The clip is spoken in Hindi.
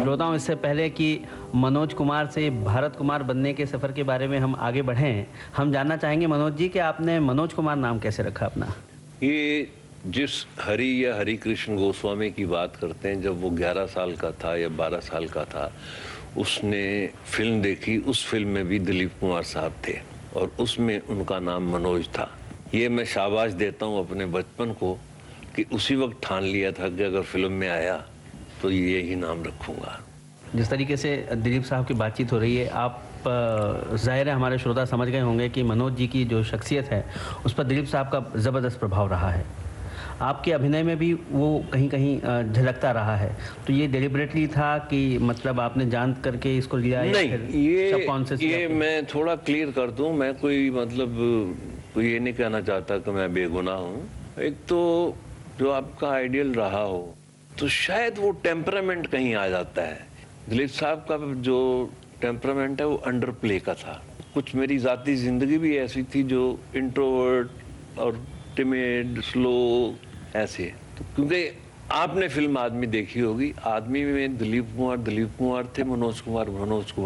श्रोताओं, इससे पहले कि मनोज कुमार से भारत कुमार बनने के सफ़र के बारे में हम आगे बढ़ें, हम जानना चाहेंगे मनोज जी कि आपने मनोज कुमार नाम कैसे रखा अपना? ये जिस हरि या हरि कृष्ण गोस्वामी की बात करते हैं, जब वो 11 साल का था या 12 साल का था, उसने फिल्म देखी। उस फिल्म में भी दिलीप कुमार साहब थे और उसमें उनका नाम मनोज था। ये मैं शाबाश देता हूँ अपने बचपन को कि उसी वक्त ठान लिया था कि अगर फिल्म में आया तो ये ही नाम रखूँगा। जिस तरीके से दिलीप साहब की बातचीत हो रही है, आप ज़ाहिर है हमारे श्रोता समझ गए होंगे कि मनोज जी की जो शख्सियत है उस पर दिलीप साहब का ज़बरदस्त प्रभाव रहा है। आपके अभिनय में भी वो कहीं कहीं झलकता रहा है। तो ये डेलिबरेटली था कि मतलब आपने जान करके इसको लिया? नहीं, ये मैं थोड़ा क्लियर कर दूं। मैं कोई मतलब कोई ये नहीं कहना चाहता कि मैं बेगुनाह हूँ। एक तो जो आपका आइडियल रहा हो तो शायद वो टेम्परामेंट कहीं आ जाता है। दिलीप साहब का जो टेम्परामेंट है वो अंडर प्ले का था। कुछ मेरी ज़ाती ज़िंदगी भी ऐसी थी जो इंट्रोवर्ट और टिमिड, स्लो ऐसे। तो क्योंकि आपने फिल्म आदमी देखी होगी, आदमी में दिलीप कुमार थे, मनोज कुमार